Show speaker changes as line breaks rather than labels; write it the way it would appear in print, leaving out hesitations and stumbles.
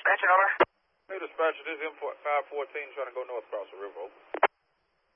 Dispatching, over.
Hey, dispatcher, this is M514 trying to go north across the river.